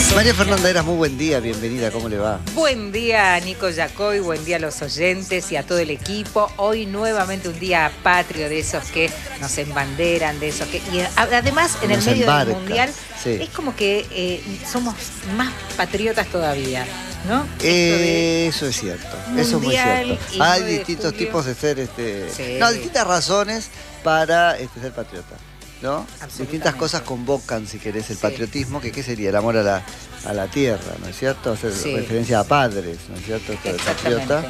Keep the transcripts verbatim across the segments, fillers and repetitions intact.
María Fernanda Eras, muy buen día, bienvenida, ¿cómo le va? Buen día, Nico Yacoy, buen día a los oyentes y a todo el equipo. Hoy nuevamente un día patrio de esos que nos embanderan, de esos que... Y además, en Nos el medio embarca, del Mundial, sí. es como que eh, somos más patriotas todavía, ¿no? Eh, eso es cierto, eso es muy cierto. Hay distintos tipos de ser, este, sí. no, distintas razones para este, ser patriota, ¿no? Distintas cosas convocan, si querés, el sí. patriotismo, que qué sería el amor a la, a la tierra, ¿no es cierto? Hacer sí. referencia a padres, ¿no es cierto? Esto de patriota.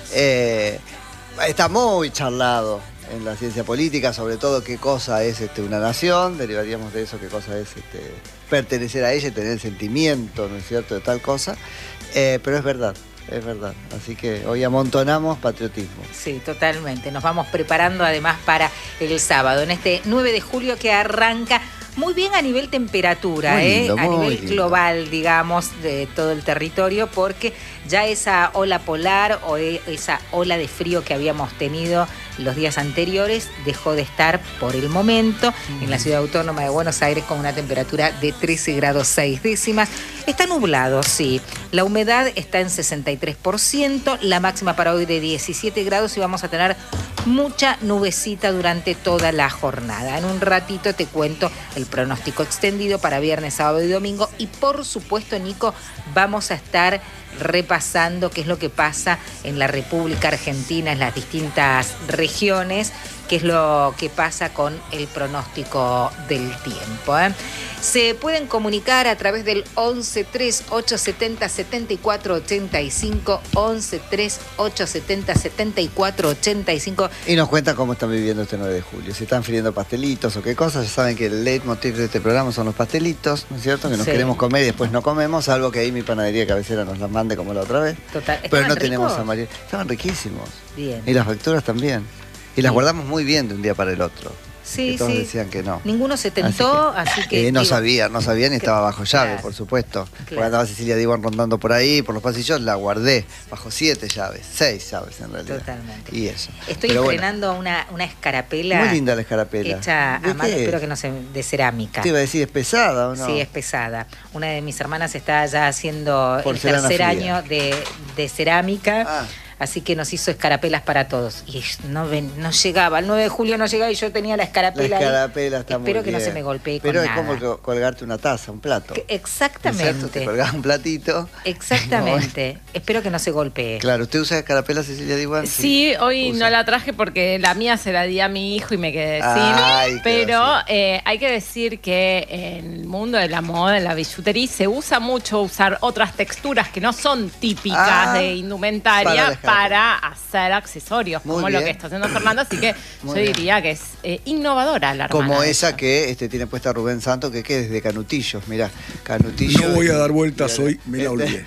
Eh, está muy charlado en la ciencia política, sobre todo qué cosa es este, una nación, derivaríamos de eso qué cosa es este, pertenecer a ella y tener el sentimiento, ¿no es cierto?, de tal cosa, eh, pero es verdad. Es verdad, así que hoy amontonamos patriotismo. Sí, totalmente. Nos vamos preparando además para el sábado, en este nueve de julio que arranca muy bien a nivel temperatura, muy lindo, ¿eh? a nivel lindo. global, digamos, de todo el territorio, porque ya esa ola polar o esa ola de frío que habíamos tenido los días anteriores dejó de estar por el momento mm. en la Ciudad Autónoma de Buenos Aires con una temperatura de trece grados seis décimas. Está nublado, sí. La humedad está en sesenta y tres por ciento, la máxima para hoy de diecisiete grados y vamos a tener mucha nubecita durante toda la jornada. En un ratito te cuento el pronóstico extendido para viernes, sábado y domingo y por supuesto, Nico, vamos a estar repasando qué es lo que pasa en la República Argentina, en las distintas regiones, qué es lo que pasa con el pronóstico del tiempo, ¿eh? Se pueden comunicar a través del once tres ocho setenta setenta y cuatro ochenta y cinco, once tres ocho setenta setenta y cuatro ochenta y cinco. Y nos cuentan cómo están viviendo este nueve de julio. Si están friendo pastelitos o qué cosas, ya saben que el leitmotiv de este programa son los pastelitos, ¿no es cierto? Que nos sí. queremos comer y después no comemos, salvo que ahí mi panadería cabecera nos las mande como la otra vez. Total. Pero no ricos? tenemos a María. Estaban riquísimos. Bien. Y las facturas también. Y las bien. guardamos muy bien de un día para el otro. Sí, que todos sí. decían que no. Ninguno se tentó, así que... Así que eh, no digo, sabían, no sabían y estaba bajo llave, claro, por supuesto. Claro. Cuando andaba Cecilia Diwan rondando por ahí, por los pasillos, la guardé bajo siete llaves, seis llaves en realidad. Totalmente. Y eso. Estoy Pero estrenando bueno. una, una escarapela. Muy linda la escarapela. Hecha a mano, espero que no sea de cerámica. Te iba a decir, ¿es pesada o no? Sí, es pesada. Una de mis hermanas está ya haciendo Porcelana el tercer fría. año de, de cerámica. Ah. Así que nos hizo escarapelas para todos. Y no, ven, no llegaba, el nueve de julio no llegaba y yo tenía la escarapela. La escarapela ahí. Está Espero muy que bien. no se me golpee Pero con es nada. como colgarte una taza, un plato. Que exactamente. Te colgás un platito. Exactamente. Espero que no se golpee. Claro, ¿usted usa escarapela, Cecilia Diwan? Sí, sí, hoy usa. no la traje porque la mía se la di a mi hijo y me quedé Ay, sin. Pero eh, hay que decir que en el mundo de la moda, en la billutería, se usa mucho usar otras texturas que no son típicas ah, de indumentaria para, para hacer accesorios, muy como bien. lo que está haciendo Fernando, así que muy yo bien. diría que es eh, innovadora la hermana. Como esa esa. que este, tiene puesta Rubén Santos, que, que es de Canutillos, mirá, Canutillos. No voy a dar vueltas hoy, me la olvidé.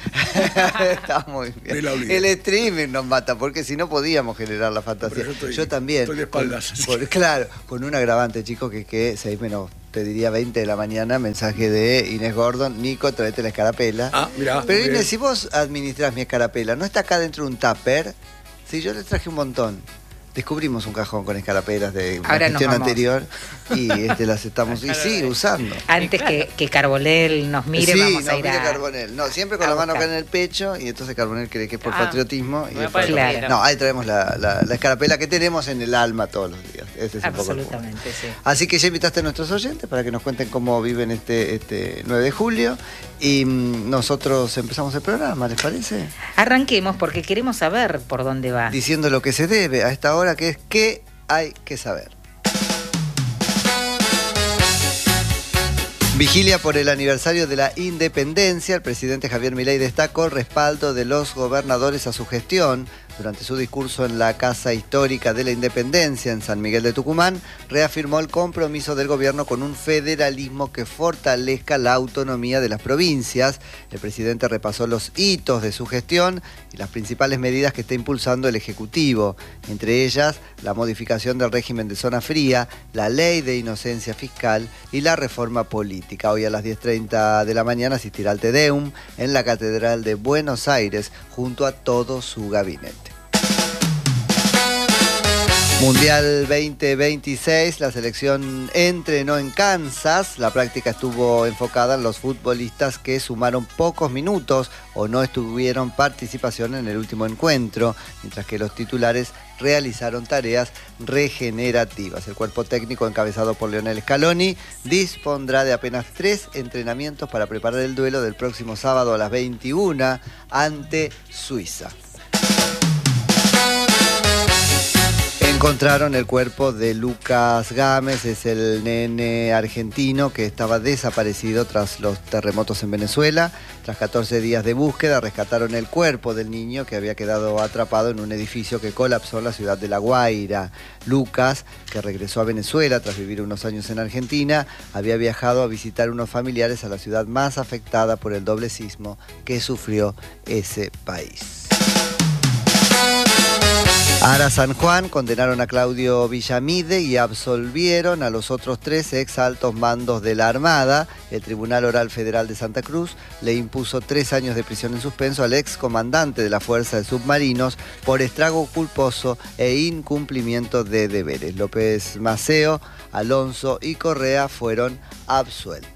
Está muy bien. Me la olvidé. El streaming nos mata, porque si no podíamos generar la fantasía. Yo, estoy, yo también. Estoy de espaldas. Con, con, claro, con un agravante, chicos, que es que seis menos, te diría veinte de la mañana, mensaje de Inés Gordon, Nico, tráete la escarapela. Ah, mirá. Pero Inés, bien. Si vos administrás mi escarapela, ¿no está acá dentro de un tupper? Sí, yo les traje un montón. Descubrimos un cajón con escarapelas de una Ahora gestión anterior y este, las estamos y sigue usando. Antes claro. que, que Carbonell nos mire, sí, vamos nos a ir mire a... Carbonell. No, siempre con la mano acá en el pecho y entonces Carbonell cree que es por ah, patriotismo. Y después, claro. No, ahí traemos la, la, la escarapela que tenemos en el alma todos los días. Ese es absolutamente, un poco el sí. Así que ya invitaste a nuestros oyentes para que nos cuenten cómo viven este, este nueve de julio y mmm, nosotros empezamos el programa, ¿les parece? Arranquemos porque queremos saber por dónde va. Diciendo lo que se debe a esta hora, que es qué hay que saber. Vigilia por el aniversario de la independencia. El presidente Javier Milei destacó el respaldo de los gobernadores a su gestión. Durante su discurso en la Casa Histórica de la Independencia en San Miguel de Tucumán, reafirmó el compromiso del gobierno con un federalismo que fortalezca la autonomía de las provincias. El presidente repasó los hitos de su gestión y las principales medidas que está impulsando el Ejecutivo, entre ellas la modificación del régimen de zona fría, la ley de inocencia fiscal y la reforma política. Hoy a las diez treinta de la mañana asistirá al Te Deum en la Catedral de Buenos Aires junto a todo su gabinete. Mundial veinte veintiséis, la selección entrenó en Kansas. La práctica estuvo enfocada en los futbolistas que sumaron pocos minutos o no tuvieron participación en el último encuentro, mientras que los titulares realizaron tareas regenerativas. El cuerpo técnico, encabezado por Lionel Scaloni, dispondrá de apenas tres entrenamientos para preparar el duelo del próximo sábado a las veintiuna ante Suiza. Encontraron el cuerpo de Lucas Gámez, es el nene argentino que estaba desaparecido tras los terremotos en Venezuela. Tras catorce días de búsqueda, rescataron el cuerpo del niño que había quedado atrapado en un edificio que colapsó en la ciudad de La Guaira. Lucas, que regresó a Venezuela tras vivir unos años en Argentina, había viajado a visitar unos familiares a la ciudad más afectada por el doble sismo que sufrió ese país. Ara San Juan condenaron a Claudio Villamide y absolvieron a los otros tres ex altos mandos de la Armada. El Tribunal Oral Federal de Santa Cruz le impuso tres años de prisión en suspenso al ex comandante de la Fuerza de Submarinos por estrago culposo e incumplimiento de deberes. López Maceo, Alonso y Correa fueron absueltos.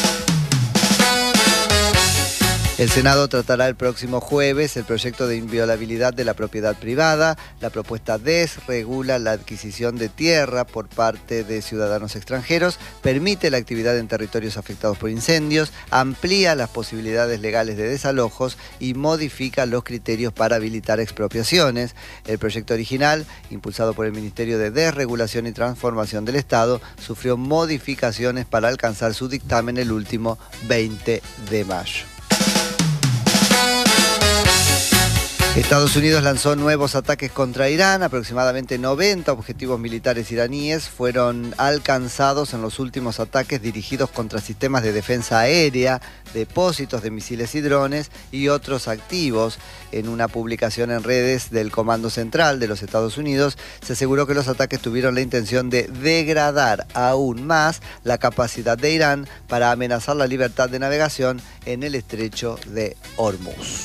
El Senado tratará el próximo jueves el proyecto de inviolabilidad de la propiedad privada. La propuesta desregula la adquisición de tierra por parte de ciudadanos extranjeros, permite la actividad en territorios afectados por incendios, amplía las posibilidades legales de desalojos y modifica los criterios para habilitar expropiaciones. El proyecto original, impulsado por el Ministerio de Desregulación y Transformación del Estado, sufrió modificaciones para alcanzar su dictamen el último veinte de mayo. Estados Unidos lanzó nuevos ataques contra Irán. Aproximadamente noventa objetivos militares iraníes fueron alcanzados en los últimos ataques dirigidos contra sistemas de defensa aérea, depósitos de misiles y drones y otros activos. En una publicación en redes del Comando Central de los Estados Unidos, se aseguró que los ataques tuvieron la intención de degradar aún más la capacidad de Irán para amenazar la libertad de navegación en el estrecho de Hormuz.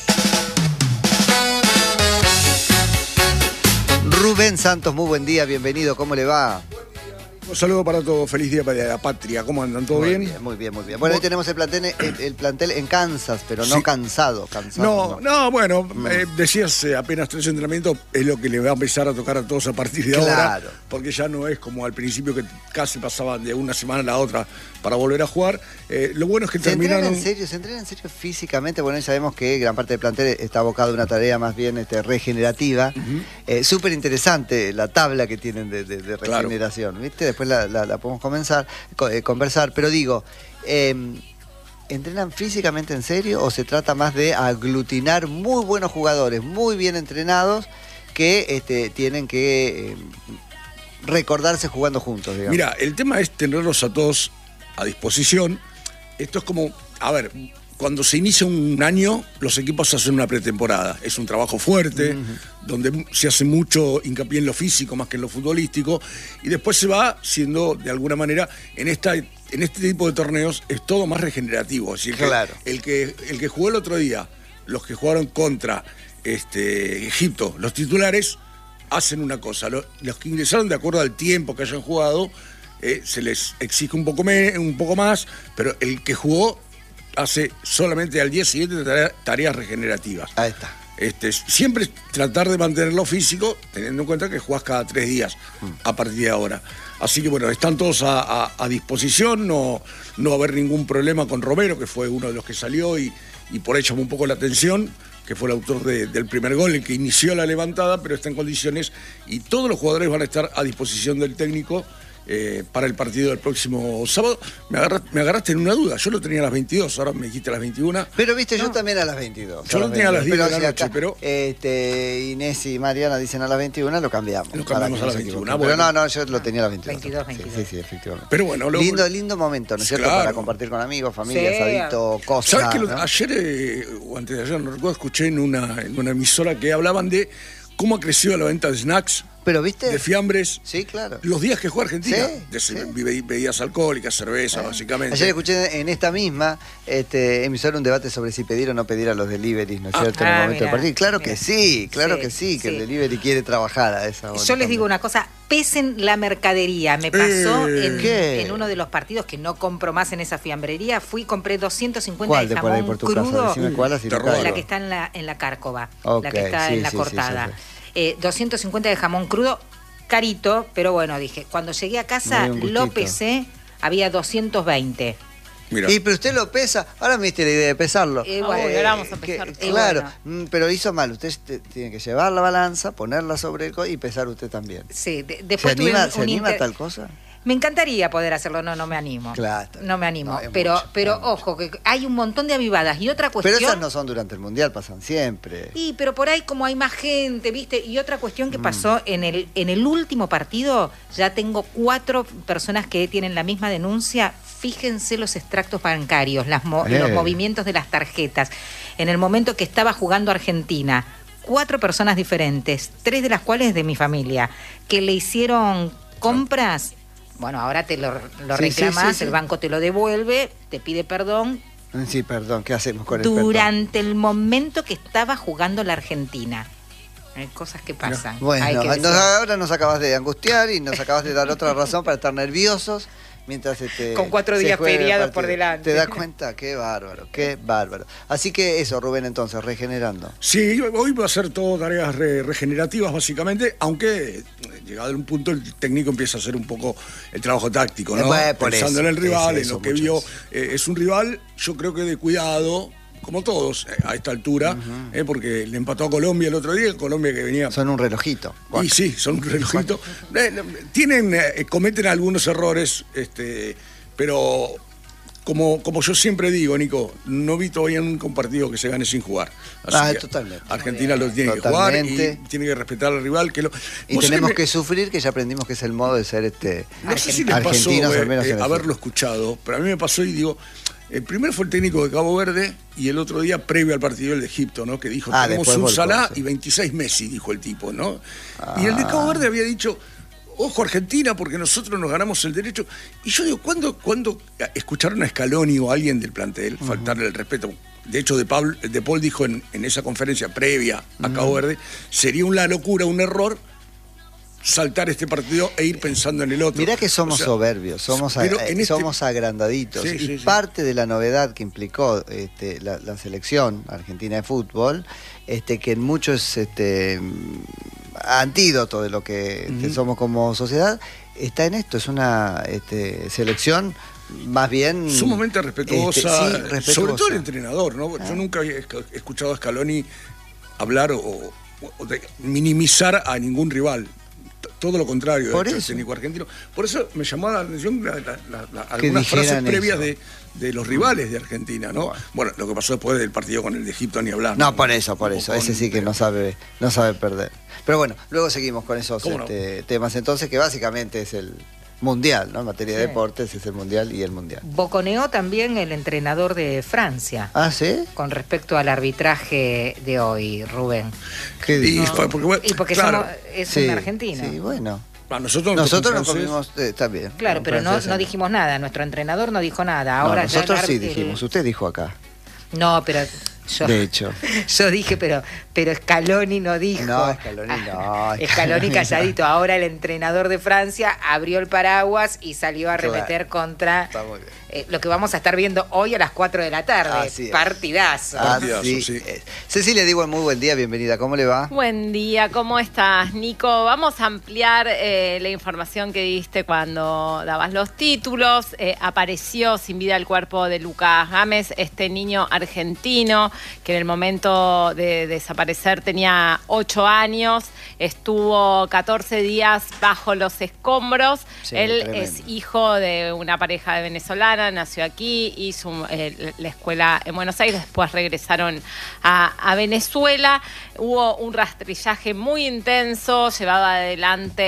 Rubén Santos, muy buen día, bienvenido, ¿cómo le va? Un saludo para todos, feliz día para la patria, ¿cómo andan? ¿Todo muy bien? bien? Muy bien, muy bien. Bueno, hoy tenemos el plantel, el, el plantel en Kansas, pero no sí. cansado, cansado. No, no, no bueno, mm. eh, decías eh, apenas tres entrenamientos, es lo que le va a empezar a tocar a todos a partir de claro. ahora, porque ya no es como al principio que casi pasaban de una semana a la otra para volver a jugar. Eh, lo bueno es que ¿Se terminaron... entrenan en serio? ¿Se entrenan en serio físicamente? Bueno, ya sabemos que gran parte del plantel está abocado a una tarea más bien este, regenerativa. Uh-huh. eh, Súper interesante la tabla que tienen de, de, de regeneración, claro. ¿Viste? Después la, la, la podemos comenzar, eh, conversar, pero digo, eh, ¿entrenan físicamente en serio o se trata más de aglutinar muy buenos jugadores, muy bien entrenados, que este, tienen que eh, recordarse jugando juntos, digamos? Mira, el tema es tenerlos a todos a disposición. Esto es como, a ver, cuando se inicia un año, los equipos hacen una pretemporada. Es un trabajo fuerte, uh-huh. donde se hace mucho hincapié en lo físico más que en lo futbolístico, y después se va siendo, de alguna manera, en esta en este tipo de torneos, es todo más regenerativo. Es decir, claro. que el, que, el que jugó el otro día, los que jugaron contra este, Egipto, los titulares, hacen una cosa. Los, los que ingresaron de acuerdo al tiempo que hayan jugado, eh, se les exige un poco, me, un poco más, pero el que jugó hace solamente al día siguiente tareas regenerativas. Ahí está. Este, siempre tratar de mantenerlo físico, teniendo en cuenta que jugás cada tres días mm. a partir de ahora. Así que bueno, están todos a, a, a disposición, no, no va a haber ningún problema con Romero, que fue uno de los que salió y, y por ahí llamó un poco la atención, que fue el autor de, del primer gol, el que inició la levantada, pero está en condiciones y todos los jugadores van a estar a disposición del técnico Eh, para el partido del próximo sábado. Me agarraste, me agarraste en una duda. Yo lo tenía a las veintidós, ahora me dijiste a las veintiuna. Pero viste, no. yo también a las veintidós. Yo lo tenía a las diez de la noche, acá, pero... Este, Inés y Mariana dicen a las veintiuna, lo cambiamos. Lo cambiamos a las veintiuna. Bueno. Pero no, no, yo lo tenía a las veintidós. veintidós, veintidós. Sí, sí, sí, efectivamente. Pero bueno, lo... Lindo, lindo momento, ¿no es cierto? Claro. Para compartir con amigos, familia, Sí. asadito, cosas. ¿Sabes que ¿no? ayer, eh, o antes de ayer, no recuerdo, escuché en una, en una emisora que hablaban de cómo ha crecido la venta de snacks Pero, ¿viste? de fiambres. Sí, claro. Los días que juega Argentina, Sí, de sí. be- bebidas alcohólicas, cerveza, Eh. básicamente. Ayer escuché en esta misma este, emisora un debate sobre si pedir o no pedir a los deliveries, ¿no es Ah. cierto? En el Ah, momento del mira, partido. Claro mira. que sí, claro Sí, que sí, que sí. el delivery quiere trabajar a esa hora. Yo les digo una cosa, pesen la mercadería. Me pasó Eh, en, ¿qué? en uno de los partidos que no compro más en esa fiambrería. Fui y compré doscientos cincuenta ¿Cuál de de por ahí jamón por tu casa? crudo. Decime cuál, así Te lo robo. caigo. La que está en la, en la Cárcova, Ok, la que está sí, en la sí, sí, cortada. sí, sí. Eh, doscientos cincuenta de jamón crudo, carito, pero bueno, dije, cuando llegué a casa Me dio un lo gustito. pesé, había doscientos veinte. Mira. Y pero usted lo pesa, ahora me diste la idea de pesarlo. Eh, Ah, bueno. uy, ahora vamos a que- pesar todo. claro, bueno. mm, pero hizo mal. Usted te- tiene que llevar la balanza, ponerla sobre el co y pesar usted también. Sí, de- ¿Se después tuve anima, un- ¿se un anima a inter- tal cosa? Me encantaría poder hacerlo, no, no me animo. Claro. No me animo. No, es pero, mucho, pero es mucho. ojo, que hay un montón de avivadas. Y otra cuestión. Pero esas no son durante el Mundial, pasan siempre. Y pero por ahí como hay más gente, ¿viste? Y otra cuestión Mm. que pasó en el en el último partido, ya tengo cuatro personas que tienen la misma denuncia. Fíjense los extractos bancarios, las mo- Eh. los movimientos de las tarjetas. En el momento que estaba jugando Argentina, cuatro personas diferentes, tres de las cuales de mi familia, que le hicieron compras. Bueno, ahora te lo, lo Sí, sí, reclamas, sí, sí. el banco te lo devuelve, te pide perdón. Sí, perdón, ¿qué hacemos con el perdón? Durante el momento que estaba jugando la Argentina. Hay cosas que pasan. Bueno, hay que nos- decir. ahora nos acabas de angustiar y nos acabas de dar otra razón para estar nerviosos mientras este, Con cuatro se días juega el feriados partido. por delante. ¿Te das cuenta? Qué bárbaro, qué bárbaro. Así que eso, Rubén, entonces, regenerando. Sí, hoy va a ser todo tareas re- regenerativas básicamente, aunque eh, llegado a un punto el técnico empieza a hacer un poco el trabajo táctico, ¿no? Eh, bueno, por Pensando eso, en el rival, es en eso, lo que mucho vio. eso. Eh, es un rival, yo creo que de cuidado, como todos, eh, a esta altura, eh, porque le empató a Colombia el otro día, Colombia que venía... Son un relojito. Y sí, son un relojito. Eh, Tienen, eh, cometen algunos errores, este, pero como, como yo siempre digo, Nico, no vi todavía nunca un partido que se gane sin jugar. Así Ah, que totalmente. Argentina lo tiene que jugar Totalmente. y tiene que respetar al rival. Que lo, Y vos tenemos sabés que sufrir, que ya aprendimos que es el modo de ser este no sé si les pasó argentinos, eh, al menos eh, en el haberlo fútbol. escuchado, pero a mí me pasó y digo, el primero fue el técnico de Cabo Verde y el otro día previo al partido el de Egipto, ¿no? Que dijo, Ah, tenemos después un volcó, Salah sí. y veintiséis Messi, dijo el tipo, ¿no? Y el de Ah. Cabo Verde había dicho, ojo Argentina, porque nosotros nos ganamos el derecho. Y yo digo, ¿cuándo, ¿cuándo escucharon a Scaloni o a alguien del plantel faltarle el respeto? De hecho, De Paul, de Paul dijo en, en esa conferencia previa a Cabo Verde, sería una locura, un error saltar este partido e ir pensando en el otro. Mirá que somos O sea, soberbios, somos, pero a- en eh, este- somos agrandaditos. Sí, y sí, sí. parte de la novedad que implicó este, la, la selección argentina de fútbol, este, que en muchos este, mm, antídoto de lo que este, Ujú. somos como sociedad, está en esto. Es una este, selección más bien... Sumamente respetuosa, este, sí, respetuosa. sobre todo el entrenador, ¿no? Yo nunca había esca- escuchado a Scaloni hablar o, o de minimizar a ningún rival. T- Todo lo contrario, Por de hecho, el eso. técnico argentino. Por eso me llamó la atención la- la- la- la- Que algunas frases dijeran previas eso. de, de los rivales de Argentina, ¿no? Bueno. Bueno, lo que pasó después del partido con el de Egipto ni hablar. No, por eso, por O eso. con- Ese sí que no sabe, no sabe perder. Pero bueno, luego seguimos con esos ¿Cómo no? este, temas entonces, que básicamente es el mundial, ¿no? En materia de Sí. deportes es el mundial y el mundial. Boconeó también el entrenador de Francia ¿Ah, sí? con respecto al arbitraje de hoy, Rubén. ¿Qué Y dijo? fue porque, bueno, Y porque claro, somos, es Sí, en Argentina. Sí, bueno. a nosotros nos Nosotros tocó nos francés. comimos eh, también. Claro, pero no, Francés, no eh. dijimos nada, nuestro entrenador no dijo nada. No, Ahora ya nosotros el sí ar- dijimos, el- usted dijo acá. No, pero yo, De hecho. yo dije, pero, pero Scaloni no dijo. No, Scaloni no, Scaloni Scaloni no. calladito. Ahora el entrenador de Francia abrió el paraguas y salió a Claro. remeter contra Está muy bien. eh, lo que vamos a estar viendo hoy a las cuatro de la tarde. Así es. Partidazo. Partidazo, Así sí. es. Cecilia, digo, muy buen día, bienvenida. ¿Cómo le va? Buen día, ¿cómo estás, Nico? Vamos a ampliar eh, la información que diste cuando dabas los títulos. Eh, apareció sin vida el cuerpo de Lucas Gámez, este niño argentino que en el momento de desaparecer tenía ocho años, estuvo catorce días bajo los escombros. Sí, Él tremendo. es hijo de una pareja de venezolana, nació aquí, hizo eh, la escuela en Buenos Aires, después regresaron a, a Venezuela. Hubo un rastrillaje muy intenso llevado adelante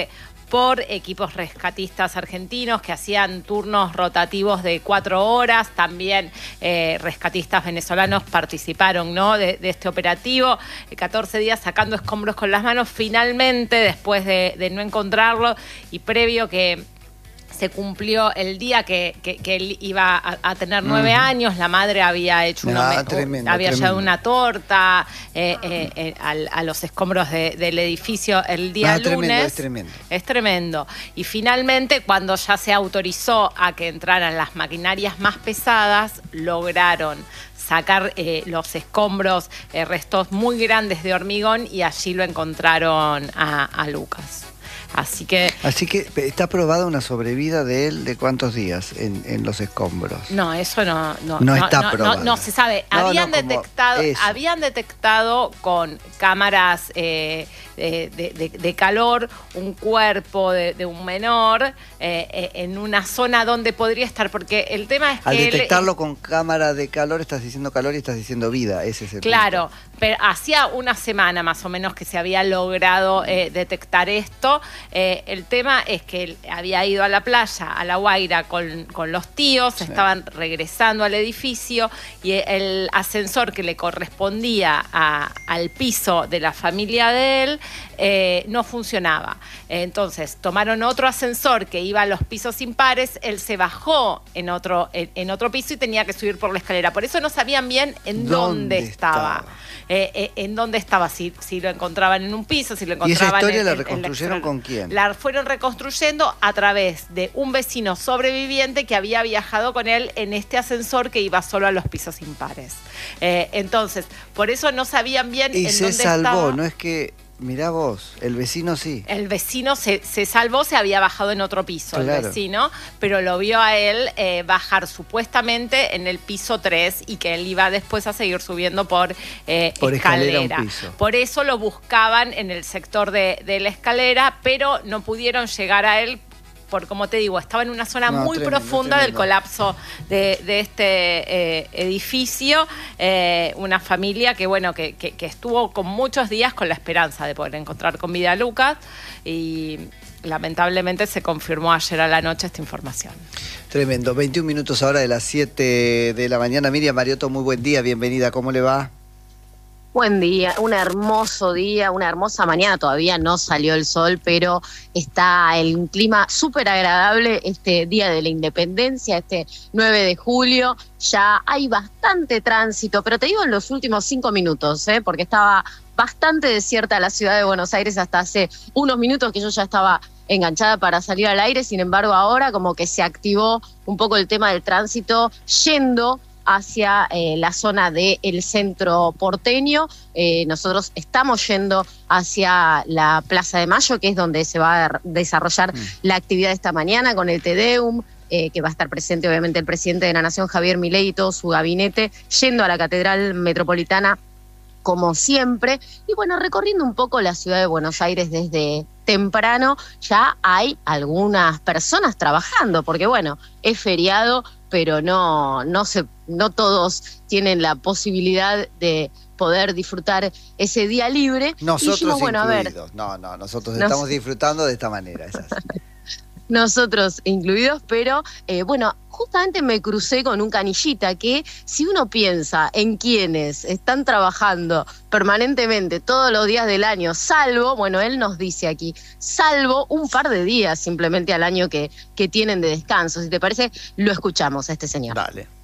por equipos rescatistas argentinos que hacían turnos rotativos de cuatro horas. También eh, rescatistas venezolanos participaron, ¿no?, de, de este operativo. catorce días sacando escombros con las manos. Finalmente, después de, de no encontrarlo y previo que se cumplió el día que, que, que él iba a, a tener nueve uh-huh. años, la madre había hecho una, ah, tremendo, había tremendo. llevado una torta eh, eh, eh, al, a los escombros de, del edificio el día ah, lunes. Tremendo, es tremendo. Es tremendo. Y finalmente, cuando ya se autorizó a que entraran las maquinarias más pesadas, lograron sacar eh, los escombros, eh, restos muy grandes de hormigón, y allí lo encontraron a, a Lucas. Así que... Así que está aprobada una sobrevida de él de cuántos días en, en los escombros. No, eso no... No, no está no, aprobado. No, no se sabe. No, habían, no, detectado, habían detectado con cámaras eh, de, de, de, de calor un cuerpo de, de un menor eh, eh, en una zona donde podría estar, porque el tema es que... Al detectarlo él, con cámara de calor estás diciendo calor y estás diciendo vida, ese es el Claro, punto. Pero hacía una semana más o menos que se había logrado eh, detectar esto. Eh, el tema es que él había ido a la playa, a La Guaira, con, con los tíos, sí. Estaban regresando al edificio y el ascensor que le correspondía a, al piso de la familia de él eh, no funcionaba. Entonces tomaron otro ascensor que iba a los pisos impares, él se bajó en otro, en, en otro piso y tenía que subir por la escalera. Por eso no sabían bien en dónde, dónde estaba. estaba. Eh, eh, en dónde estaba, si, si lo encontraban en un piso, si lo encontraban... ¿Y esa historia en, la en, reconstruyeron en la con quién? La fueron reconstruyendo a través de un vecino sobreviviente que había viajado con él en este ascensor que iba solo a los pisos impares. Eh, entonces, por eso no sabían bien y en se dónde salvó, estaba. No es que... Mirá vos, el vecino sí. El vecino se, se salvó, se había bajado en otro piso, claro. El vecino, pero lo vio a él eh, bajar supuestamente en el piso tres y que él iba después a seguir subiendo por, eh, por escalera. escalera. Un piso. Por eso lo buscaban en el sector de, de la escalera, pero no pudieron llegar a él. Por, como te digo, estaba en una zona no, muy tremendo, profunda tremendo. del colapso de, de este eh, edificio. Eh, una familia que, bueno, que, que, que estuvo con muchos días con la esperanza de poder encontrar con vida a Lucas y lamentablemente se confirmó ayer a la noche esta información. Tremendo. veintiún minutos ahora de las siete de la mañana. Miriam Mariotto, muy buen día, bienvenida. ¿Cómo le va? Buen día, un hermoso día, una hermosa mañana, todavía no salió el sol, pero está el clima súper agradable este día de la independencia, este nueve de julio, ya hay bastante tránsito, pero te digo en los últimos cinco minutos, ¿eh? Porque estaba bastante desierta la ciudad de Buenos Aires hasta hace unos minutos que yo ya estaba enganchada para salir al aire, sin embargo ahora como que se activó un poco el tema del tránsito yendo hacia eh, la zona del centro porteño. Eh, nosotros estamos yendo hacia la Plaza de Mayo, que es donde se va a desarrollar mm. la actividad de esta mañana con el Te Deum, eh, que va a estar presente obviamente el presidente de la Nación, Javier Milei, y todo su gabinete, yendo a la Catedral Metropolitana como siempre. Y bueno, recorriendo un poco la ciudad de Buenos Aires desde temprano, ya hay algunas personas trabajando, porque bueno, es feriado, pero no, no, se, no todos tienen la posibilidad de poder disfrutar ese día libre. Nosotros y dijimos, bueno, incluidos. A ver, no, no, nosotros nos... estamos disfrutando de esta manera. Es así. Nosotros incluidos, pero eh, bueno, justamente me crucé con un canillita que si uno piensa en quienes están trabajando permanentemente todos los días del año, salvo, bueno, él nos dice aquí, salvo un par de días simplemente al año que, que tienen de descanso. Si te parece, lo escuchamos a este señor. Dale.